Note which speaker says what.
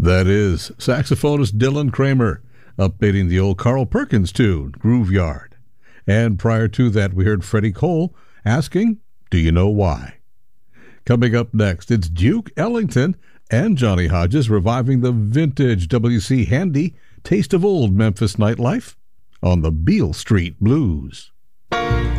Speaker 1: That is saxophonist Dylan Kramer updating the old Carl Perkins tune, Grooveyard. And prior to that, we heard Freddie Cole asking, "Do you know why?" Coming up next, it's Duke Ellington and Johnny Hodges reviving the vintage W.C. Handy taste of old Memphis nightlife on the Beale Street Blues.